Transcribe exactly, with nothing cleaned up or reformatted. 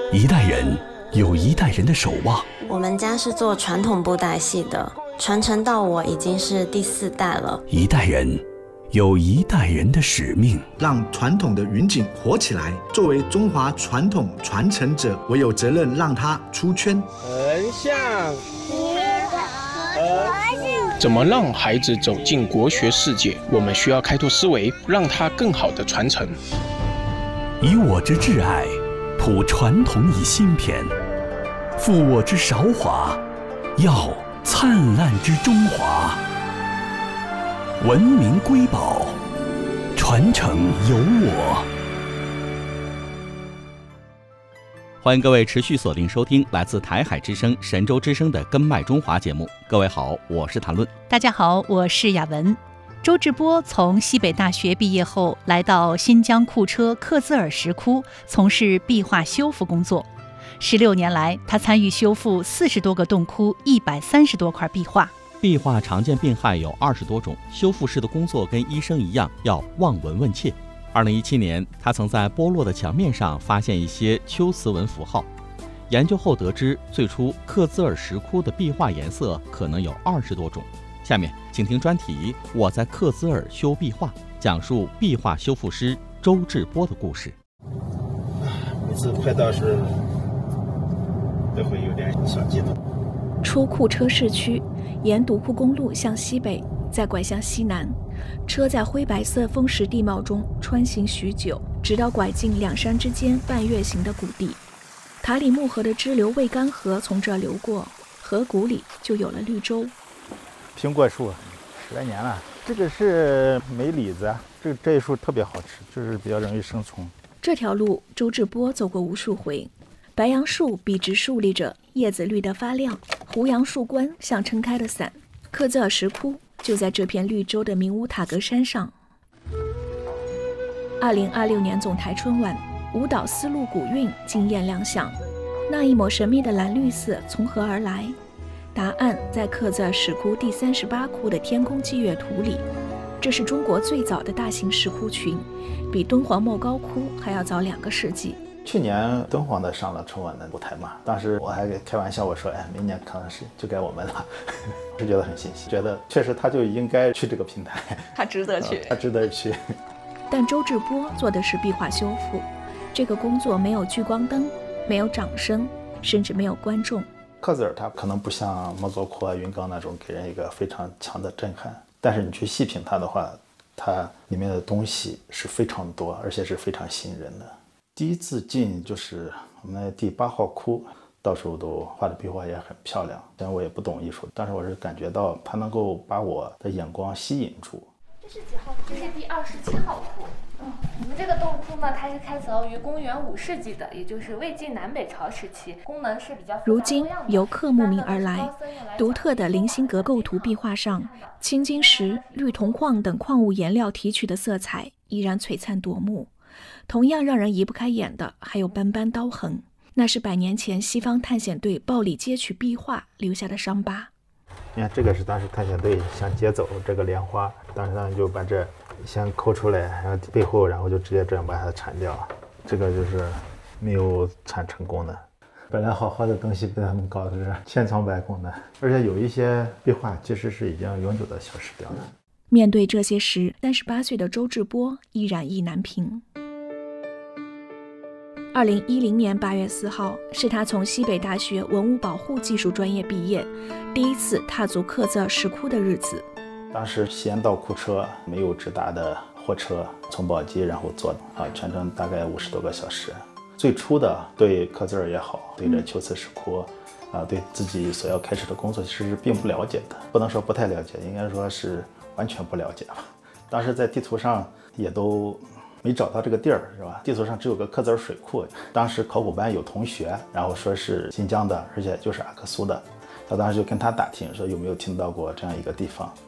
一代人有一代人的守望。 我们家是做传统布袋戏的，传承到我已经是第四代了。 一代人有一代人的使命， 让传统的云锦活起来。作为中华传统传承者，我有责任让它出圈。 横向， 怎么让孩子走进国学世界？我们需要开拓思维，让他更好的传承。 以我之挚爱，谱传统以新篇；负我之韶华，耀灿烂之中华。文明瑰宝，传承有我。 欢迎各位持续锁定收听来自台海之声、神州之声的《根脉中华》节目。各位好，我是谭论。 大家好，我是雅文。周志波从西北大学毕业后，来到新疆库车克孜尔石窟从事壁画修复工作。十六年来，他参与修复四十多个洞窟，一百三十多块壁画。 壁画常见病害有二十多种，修复师的工作跟医生一样，要望闻问切。二零一七年，他曾在剥落的墙面上发现一些秋瓷纹符号，研究后得知，最初克孜尔石窟的壁画颜色可能有二十多种。下面请听专题《我在克孜尔修壁画》，讲述壁画修复师周志波的故事。 每次拍到时都会有点小激动。 出库车市区，沿独库公路向西北，再拐向西南，车在灰白色风蚀地貌中穿行许久，直到拐进两山之间半月形的谷地。塔里木河的支流渭干河从这儿流过，河谷里就有了绿洲。 苹果树十来年了，这个是梅李子，这个这一树特别好吃，就是比较容易生虫。 这条路周志波走过无数回，白杨树笔直竖立着，叶子绿得发亮，胡杨树冠像撑开的伞。克孜尔石窟就在这片绿洲的明乌塔格山上。二零二六年总台春晚，舞蹈丝路古韵惊艳亮相，那一抹神秘的蓝绿色从何而来？答案在克孜尔石窟第三十八窟的天空祭月图里。这是中国最早的大型石窟群，比敦煌莫高窟还要早两个世纪。 去年敦煌的上了春晚的舞台嘛，当时我还开玩笑我说，哎，明年可能是就该我们了，是觉得很欣喜，觉得确实他就应该去这个平台， 他值得去， 呃、他值得去。 但周志波做的是壁画修复，这个工作没有聚光灯，没有掌声，甚至没有观众。 克孜尔它可能不像莫高窟啊、云冈那种给人一个非常强的震撼，但是你去细品它的话，它里面的东西是非常多，而且是非常吸引人的。第一次进就是我们的第八号窟，到时候都画的壁画也很漂亮。虽然我也不懂艺术，但是我是感觉到它能够把我的眼光吸引住。 这是几号？这是第二十七号窟。嗯，我们这个洞窟呢，它是开凿于公元五世纪的，也就是魏晋南北朝时期，功能是比较复杂如今由刻慕名而来，独特的菱形格构图壁画上，青金石、绿铜矿等矿物颜料提取的色彩依然璀璨夺目。同样让人移不开眼的还有斑斑刀痕，那是百年前西方探险队暴力截取壁画留下的伤疤。 你看，这个是当时探险队想劫走这个莲花，当时他们就把这先抠出来，然后背后，然后就直接这样把它铲掉。这个就是没有铲成功的，本来好好的东西被他们搞的是千疮百孔的，而且有一些壁画其实是已经永久的消失掉了。 面对这些时，三十八岁的周志波依然意难平。二零一零年八月四号，是他从西北大学文物保护技术专业毕业，第一次踏足克孜尔石窟的日子。 当时西安到库车没有直达的货车，从宝鸡然后坐啊，全程大概五十多个小时。最初的对克孜尔也好，对这秋瓷石窟啊，对自己所要开始的工作其实是并不了解的，不能说不太了解，应该说是完全不了解吧。当时在地图上也都没找到这个地儿，是吧？地图上只有个克孜尔水库。当时考古班有同学，然后说是新疆的，而且就是阿克苏的。他当时就跟他打听，说有没有听到过这样一个地方。